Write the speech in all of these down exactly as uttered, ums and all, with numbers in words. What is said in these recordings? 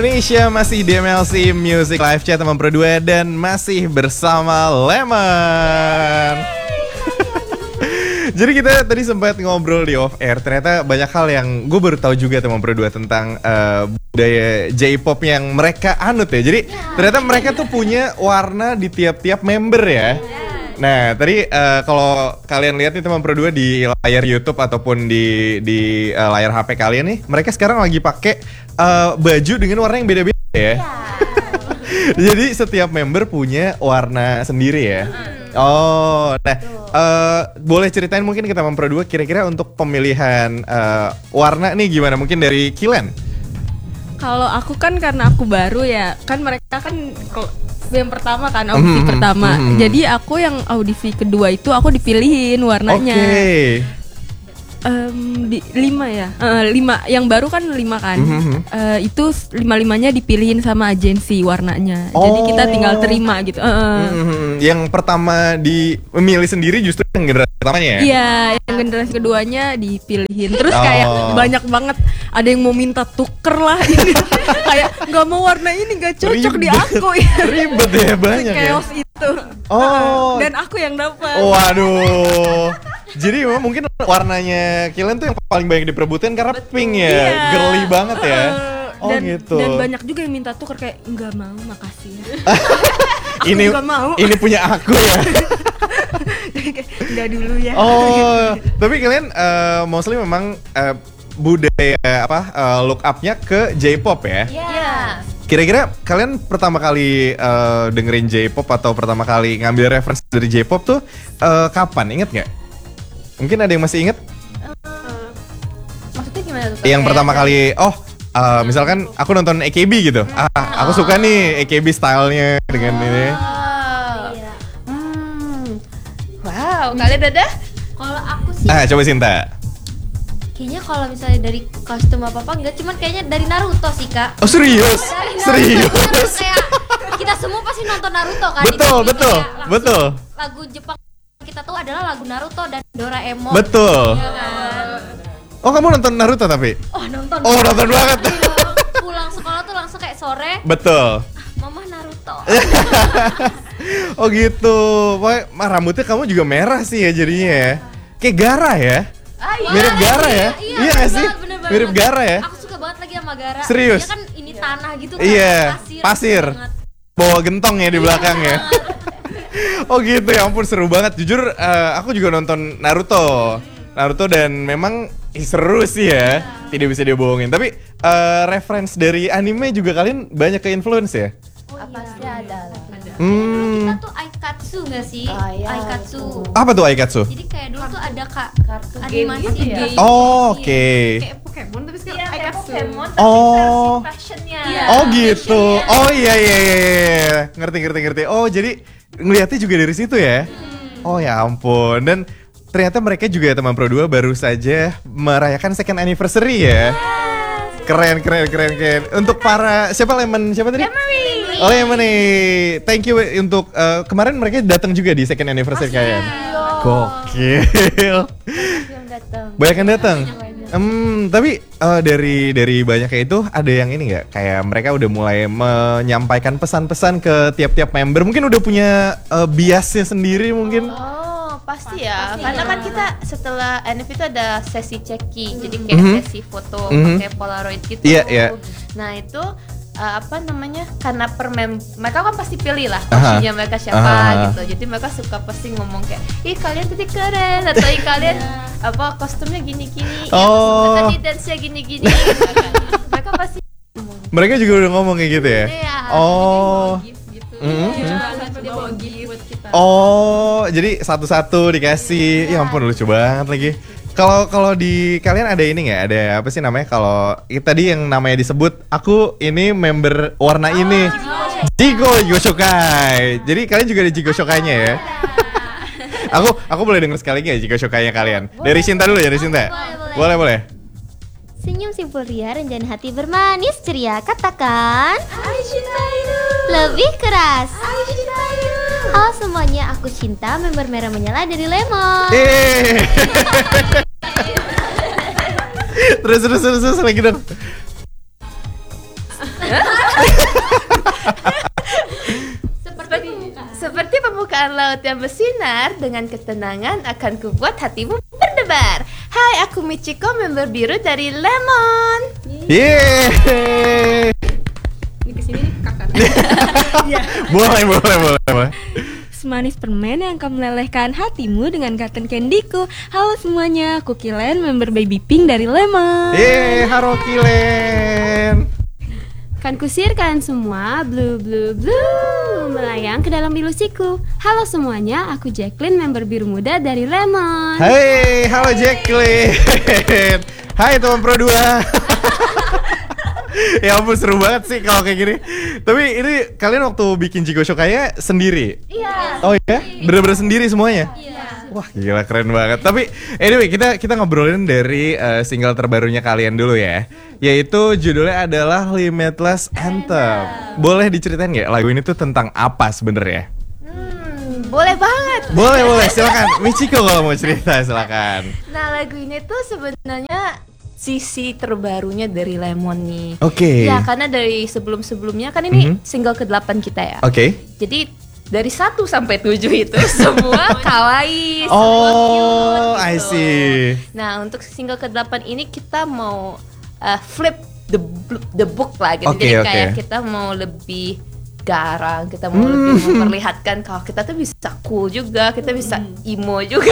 Indonesia masih di M L C Music Live Chat teman Pro dua dan masih bersama Lemon. Jadi kita tadi sempat ngobrol di off air, ternyata banyak hal yang gue baru tahu juga teman Pro dua tentang uh, budaya J-pop yang mereka anut ya. Jadi ternyata mereka tuh punya warna di tiap-tiap member ya. Nah, tadi uh, kalau kalian lihat nih teman Pro dua di layar YouTube ataupun di di uh, layar H P kalian nih, mereka sekarang lagi pakai uh, baju dengan warna yang beda-beda ya. Jadi setiap member punya warna sendiri ya. Oh, nah uh, boleh ceritain mungkin ke teman Pro dua kira-kira untuk pemilihan uh, warna nih gimana? Mungkin dari Kilen. Kalau aku kan karena aku baru ya, kan mereka kan yang pertama kan audisi mm-hmm, pertama. Mm-hmm. Jadi aku yang audisi kedua itu aku dipilihin warnanya. Oke. Okay. Um, di lima ya, uh, lima yang baru kan lima kan. Mm-hmm. Uh, itu lima limanya dipilihin sama agensi warnanya. Oh. Jadi kita tinggal terima gitu. Uh. Mm-hmm. Yang pertama dimilih sendiri justru yang generasi pertamanya ya? Iya, yang generasi keduanya dipilihin. Terus oh. kayak banyak banget. Ada yang mau minta tuker lah ini. Kayak nggak mau warna ini nggak cocok ribet, di aku ya. Ribet ya banyak ya. Chaos itu. Oh. Dan aku yang dapat. Waduh. Jadi memang mungkin warnanya Kilen tuh yang paling banyak diperebutin karena betul, pink ya, iya. Girly banget ya. Uh, oh dan, gitu. Dan banyak juga yang minta tuker kayak nggak mau, makasih. ini mau. Ini punya aku ya. Nggak dulu ya. Oh, tapi kalian uh, mostly memang uh, budaya apa uh, look up-nya ke J-pop ya? Iya. Yeah. Kira-kira kalian pertama kali uh, dengerin J-pop atau pertama kali ngambil referensi dari J-pop tuh uh, kapan? Ingat nggak? Mungkin ada yang masih inget? Uh, maksudnya gimana tuh? Yang pertama kali, oh uh, misalkan aku nonton A K B gitu. Ah, aku suka nih A K B stylenya dengan oh, ini. Iya. Hmm. Wow, kalian ada? Kalau aku sih. Ah, coba Sinta. Kayaknya kalau misalnya dari kostum apa apa enggak, cuman kayaknya dari Naruto sih kak. Oh serius? Serius? Kayak kita semua pasti nonton Naruto kan? Betul, betul, betul. Lagu Jepang kita tuh adalah lagu Naruto dan Doraemon. Betul. Ya kan? Oh kamu nonton Naruto tapi? Oh nonton. Oh nonton banget. Pulang sekolah tuh langsung kayak sore. Betul. Mama Naruto. Oh gitu. Wah, rambutnya kamu juga merah sih ya jadinya ya. Kayak Gara ya. Ah, iya, mirip Gara iya, ya? Iya, iya gak sih? Bener -bener. Mirip Gara ya? Aku suka banget lagi sama Gara. Serius? Dia kan ini tanah gitu kan. Iya, pasir. pasir. Bawa gentong ya di iya, belakang ya. Oh gitu ya ampun seru banget. Jujur uh, aku juga nonton Naruto. Naruto dan memang ih, seru sih ya. Tidak bisa dibohongin. Tapi uh, reference dari anime juga kalian banyak ke influence ya? Oh, apa sih iya. ada lah. Hmm. Kita tuh Aikatsu gak sih? Oh, iya. Aikatsu. Apa tuh Aikatsu? Jadi kayak dulu tuh ada kak kartu animasi game gitu ya? game. Oh, oke. Okay. Kayak Pokemon tapi sekarang iya, Aikatsu. Pokemon tapi oh. versi fashionnya. Iya. Oh gitu. Oh iya iya iya iya. Ngerti ngerti ngerti. Oh jadi ngeliatnya juga dari situ ya? Hmm. Oh ya ampun. Dan ternyata mereka juga teman Pro dua baru saja merayakan second anniversary ya. Yes. Keren keren keren keren. Untuk para siapa Lemon siapa tadi? Lemonade. Oh Lemonade. Thank you untuk uh, kemarin mereka datang juga di second anniversary kalian. Gokil. Banyak yang datang. Hmm, tapi uh, dari dari banyaknya itu ada yang ini nggak? Kayak mereka udah mulai menyampaikan pesan-pesan ke tiap-tiap member. Mungkin udah punya uh, biasnya sendiri mungkin. Oh, pasti ya. Pasti Karena ya. kan kita setelah N F itu ada sesi checking. Mm. Jadi kayak Mm-hmm. sesi foto Mm-hmm. pakai Polaroid gitu. Iya, iya. Nah, itu uh, apa namanya? Karena per mem- mereka kan pasti pilih lah Aha. kostumnya mereka siapa Aha. gitu. Jadi mereka suka pasti ngomong kayak, "Ih, kalian tadi keren." Atau "Ih, kalian apa kostumnya gini-gini." Oh. Ya, tadi dance-nya gini-gini. Gitu kan. Mereka pasti ngomong. Mereka juga udah ngomong kayak gitu ya? Iya. Oh. Gitu. Mm-hmm. Iya, dia bawa gift buat kita. Oh, jadi satu-satu dikasih. Ya ampun lucu banget lagi. Kalau kalau di kalian ada ini nggak? Ada apa sih namanya? Kalau tadi yang namanya disebut, aku ini member warna ini. Jigo Jigo Shokai. Jadi kalian juga ada Jigo Shokainya ya? Aku aku boleh denger sekali nggak Jigo Shokainya kalian? Dari Sinta dulu ya, dari Sinta. Boleh boleh. Senyum simpul ria, rencana hati bermanis ceria. Katakan lebih keras. Halo semuanya, aku Cinta, member merah menyala dari Lemon. Eh. terus terus terus terus lagi dong. Seperti, seperti pembukaan laut yang bersinar, dengan ketenangan akan kubuat hatimu berdebar. Hai, aku Michiko, member biru dari Lemon. Yeay. Ini kesini nih kakak. Boleh, boleh, boleh, boleh. Semanis permen yang akan melelehkan hatimu dengan cotton candyku. Halo semuanya, aku Kilen, member Baby Pink dari Lemon. Yeay, halo Kilen. Kan kusir kalian semua, blue blue blue, melayang ke dalam ilusiku. Halo semuanya, aku Jacqueline, member biru muda dari Lemon. Hai, halo Jacqueline. Hai teman Pro dua. Ya ampun, seru banget sih kalau kayak gini. Tapi ini kalian waktu bikin Chico Show kayak sendiri? Iya. Oh iya? Bener-bener sendiri semuanya? Iya. Wah gila, keren banget. Tapi anyway, kita kita ngobrolin dari uh, single terbarunya kalian dulu ya. Yaitu judulnya adalah Limitless Anthem. Boleh diceritain nggak lagu ini tuh tentang apa sebenarnya? Hmm, boleh banget. Boleh, boleh, silakan. Michiko kalau mau cerita silakan. Nah, lagu ini tuh sebenarnya sisi terbarunya dari Lemon nih. Oke. Ya, karena dari sebelum-sebelumnya kan ini Mhm. single kedelapan kita ya. Oke. Jadi dari satu sampai tujuh itu semua kawaii, semua Oh, cute I gitu. see. Nah, untuk single kedelapan ini kita mau uh, flip the bl- the book lah gitu. Oke, Jadi oke. kayak kita mau lebih garang, kita mau lebih Hmm. memperlihatkan kalau kita tuh bisa cool juga, kita bisa emo juga.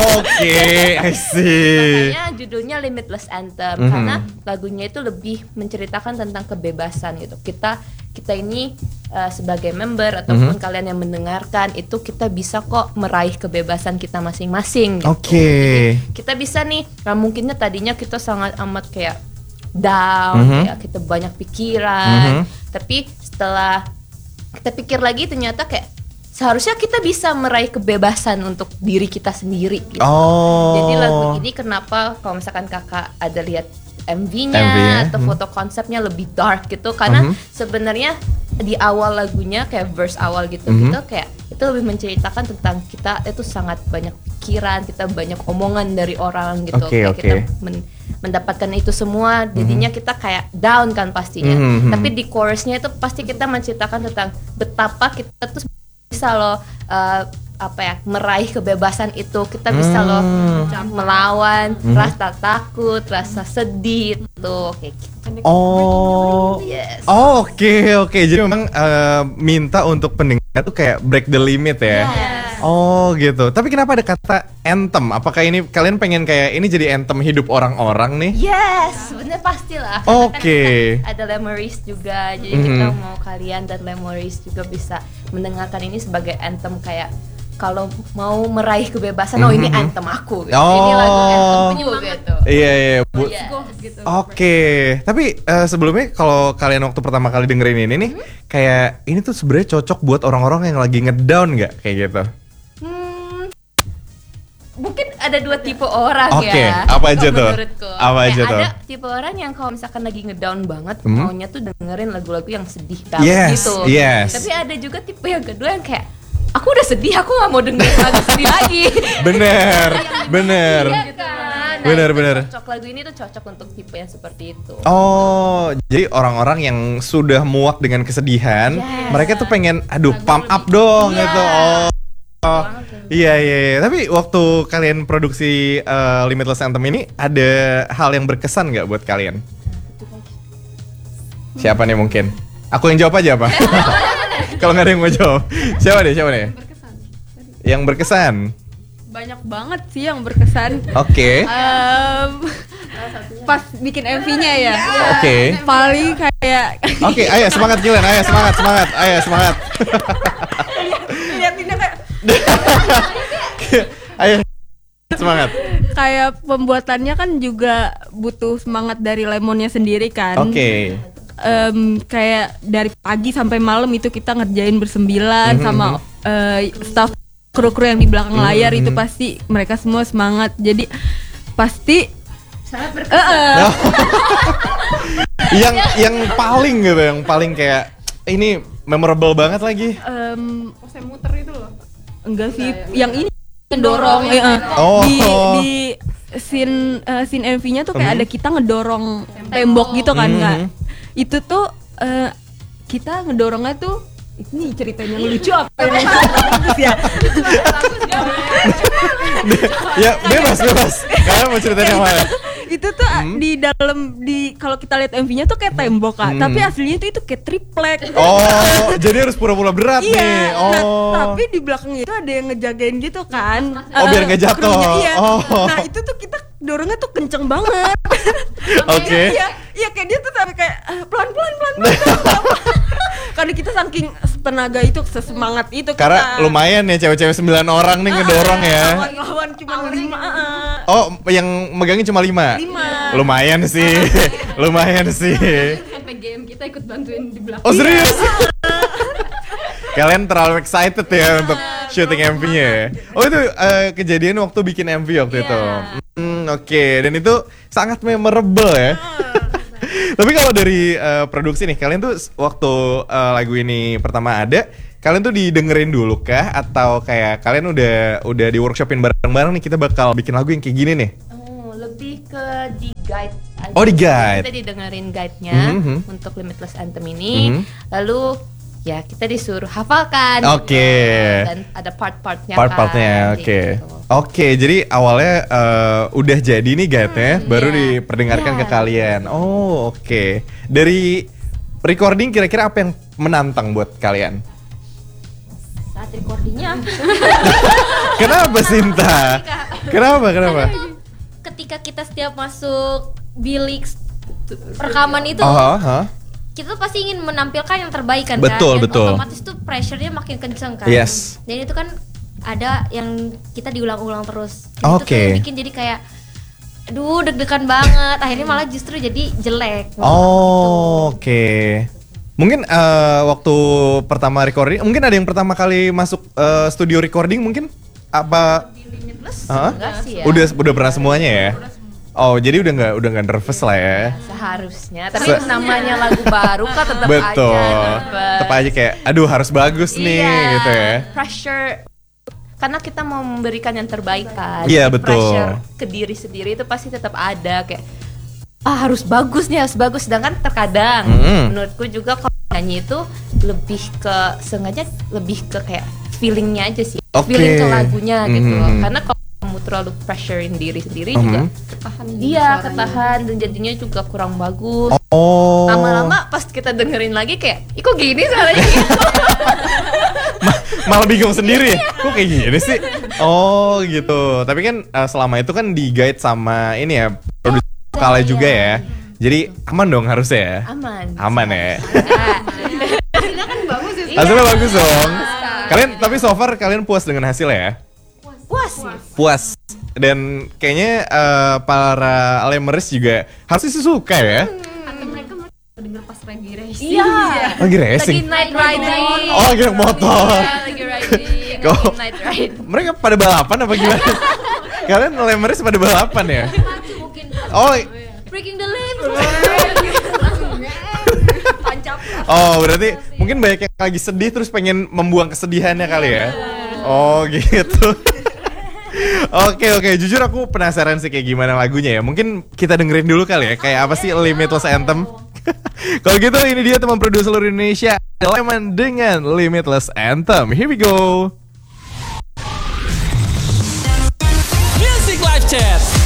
Oke, I see. Makanya judulnya Limitless Anthem Mhm. karena lagunya itu lebih menceritakan tentang kebebasan gitu. Kita kita ini uh, sebagai member ataupun Mhm. kalian yang mendengarkan itu kita bisa kok meraih kebebasan kita masing-masing gitu. Oke. Jadi, kita bisa nih, nah mungkinnya tadinya kita sangat amat kayak down, Mhm. kayak kita banyak pikiran, Mhm. tapi setelah kita pikir lagi ternyata kayak seharusnya kita bisa meraih kebebasan untuk diri kita sendiri gitu. Oh. Jadi lagu ini kenapa kalau misalkan kakak ada lihat M V-nya, M V-nya, atau hmm. foto konsepnya lebih dark gitu karena Mhm. sebenarnya di awal lagunya kayak verse awal gitu Mhm. gitu kayak itu lebih menceritakan tentang kita itu sangat banyak pikiran, kita banyak omongan dari orang gitu. Oke, Kayak oke. kita men- mendapatkan itu semua, jadinya kita kayak down kan pastinya. Mhm. Tapi di chorusnya itu pasti kita menceritakan tentang betapa kita tuh bisa loh uh, apa ya meraih kebebasan itu, kita bisa loh Hmm. melawan Mhm. rasa takut, rasa sedih itu kayak gitu. Oh. Yes. Oh, oke, oke. Jadi memang eh, minta untuk pendengar tuh kayak break the limit ya. Yes. Oh, gitu. Tapi kenapa ada kata anthem? Apakah ini kalian pengen kayak ini jadi anthem hidup orang-orang nih? Yes, sebenarnya pastilah. Karena Oke. kan kita ada Lemories juga, jadi Mhm. kita mau kalian dan Lemories juga bisa mendengarkan ini sebagai anthem kayak kalau mau meraih kebebasan, oh ini Mhm. anthem aku. Gitu. Oh. Ini lagu anthemku gitu. Iya, iya, Bu. Yes. gitu. Oke, tapi eh, sebelumnya kalau kalian waktu pertama kali dengerin ini nih, kayak ini tuh sebenarnya cocok buat orang-orang yang lagi ngedown nggak kayak gitu? Hmm, mungkin ada dua tipe orang Oke, ya. apa aja kalau tuh? menurutku. Apa Kayak aja tuh? Ada tipe orang yang kalau misalkan lagi ngedown banget, Hmm. maunya tuh dengerin lagu-lagu yang sedih banget Yes, gitu. yes. Tapi ada juga tipe yang kedua yang kayak aku udah sedih, aku nggak mau dengerin lagu sedih lagi. Bener, bener. Iya kan? Nah, Bener, itu bener. Cocok lagu ini tuh cocok untuk tipe yang seperti itu. Oh, jadi orang-orang yang sudah muak dengan kesedihan, Yes. mereka tuh pengen, aduh, pump up dong Iya. gitu. Oh, oh. Iya, iya, iya. Tapi waktu kalian produksi eh, Limitless Anthem ini, ada hal yang berkesan nggak buat kalian? Siapa nih mungkin? Aku yang jawab aja apa? Kalau nggak ada yang mau jawab, siapa deh, siapa deh? Yang berkesan. Banyak banget sih yang berkesan. Oke. Em, pas bikin M V-nya ya. Oke. Paling kayak Oke, ayo semangat Gilen, ayo semangat, semangat, ayo semangat. liatinnya kayak Ayo semangat. kayak pembuatannya kan juga butuh semangat dari Lemonnya sendiri kan. Oke. Em, kayak dari pagi sampai malam itu kita ngerjain bersembilan Mhm, sama eh, staff kru-kru yang di belakang Mhm, layar itu mhm. pasti mereka semua semangat. Jadi pasti Sangat eh, berkesan. eh, yang yang paling gitu, yang paling kayak ini memorable banget lagi. em, saya muter itu loh. Enggak sih, yang ini ngedorong eh, eh. Oh. di di scene eh, scene M V-nya tuh kayak Mhm. ada kita ngedorong tembok gitu kan, Mhm. Kak. Itu tuh eh, kita ngedorongnya tuh ini ceritanya lucu apa ini bagus ya. Ya bebas bebas. Kalian mau ceritain yang mana? Itu tuh hmm. di dalam di kalau kita lihat M V-nya tuh kayak tembok Kak, hmm. tapi aslinya tuh itu kayak triplek. Oh, jadi harus pura-pura berat iya, nih. Oh. Nah, tapi di belakangnya itu ada yang ngejagain gitu kan. Oh, uh, biar nggak jatuh. Iya. Oh. Nah, itu tuh kita dorongnya tuh kenceng banget. Oke. Okay. Iya, iya kayak dia tuh sampai kayak uh, pelan-pelan pelan-pelan. Karena kita saking tenaga itu, sesemangat itu. Karena kita. Lumayan ya cewek-cewek sembilan orang nih ngedorong ya. Lawan-lawan cuma lima. Oh, yang megangin cuma lima? Lima. Lumayan sih, lumayan sih. Sampai G M kita ikut bantuin di belakang. Oh serius? Kalian terlalu excited ya untuk syuting M V-nya ya? Oh itu uh, kejadian waktu bikin M V waktu yeah. itu? Hmm, oke, okay. Dan itu sangat memorable ya? Tapi kalau dari uh, produksi nih, kalian tuh waktu uh, lagu ini pertama ada, kalian tuh didengerin dulu kah? Atau kayak kalian udah udah di workshopin bareng-bareng nih, kita bakal bikin lagu yang kayak gini nih? Oh, lebih ke di guide aja. Oh, di guide. Kita didengerin guide-nya mm-hmm. untuk Limitless Anthem ini. Mm-hmm. Lalu ya kita disuruh hafalkan. Oke. Okay. Dan ada part-partnya. Part-partnya, kan, oke. Okay. Gitu. Oke, okay, jadi awalnya uh, udah jadi nih guide-nya, hmm, baru yeah. diperdengarkan yeah. ke kalian. Oh, oke. Okay. Dari recording kira-kira apa yang menantang buat kalian? Saat recordingnya. Kenapa Sinta? Kenapa? Kenapa? Ketika kita setiap masuk bilik rekaman itu, uh-huh, huh? kita pasti ingin menampilkan yang terbaik kan? Betul, kan? Dan betul. Otomatis tuh pressure-nya makin kenceng kan? Yes. Dan itu kan ada yang kita diulang-ulang terus. Oke. Okay. Itu bikin jadi kayak, aduh deg-degan banget. Akhirnya malah justru jadi jelek. Oh, oke. Okay. Mungkin uh, waktu pertama recording, mungkin ada yang pertama kali masuk uh, studio recording mungkin apa? Limitless? Uh-huh. Enggak sih ya. Udah udah pernah semuanya ya. Oh, jadi udah nggak udah nggak nervous lah ya. Seharusnya, tapi Se- namanya lagu baru kan tetap aja nervous. Tetap aja kayak, aduh harus bagus nih iya, gitu ya. Pressure. Karena kita mau memberikan yang terbaik kan. Iya, betul. Pressure ke diri sendiri itu pasti tetap ada kayak ah harus bagus nih, harus bagus. Sedangkan terkadang mm-hmm. menurutku juga kalau nyanyi itu lebih ke sengaja lebih ke kayak feelingnya aja sih. Okay. Feeling ke lagunya mm-hmm. gitu. Karena kalau kamu terlalu pressurein diri sendiri mm-hmm. juga ketahan. Iya, ketahan dan jadinya juga kurang bagus. Oh. Lama-lama pas kita dengerin lagi kayak, ih kok gini suaranya gitu. Malah bingung sendiri, kok kayak gini sih? Oh gitu. Tapi kan uh, selama itu kan di guide sama ini ya produser vokalnya juga ya. Jadi aman dong harusnya ya. Aman. Aman ya. Hasilnya kan bagus ya. Hasilnya bagus dong. Kalian tapi so far kalian puas dengan hasilnya ya? Puas sih. Puas. Dan kayaknya uh, para Lemers juga harusnya sih suka ya. Atau mereka mau denger pas lagi racing. Iya. Lagi racing. Lagi night riding. Oh, lagi naik motor. Iya, lagi riding. Lagi night ride. Mereka pada balapan apa gimana? Kalian Lemers pada balapan ya? Oh, Breaking the limbs. oh berarti mungkin banyak yang lagi sedih terus pengen membuang kesedihannya kali ya? Oh gitu. Oke oke, jujur aku penasaran sih kayak gimana lagunya ya. Mungkin kita dengerin dulu kali ya, kayak apa sih Limitless Anthem. Kalau gitu ini dia teman produser seluruh Indonesia, Lemon dengan Limitless Anthem. Here we go. Music Live Chat.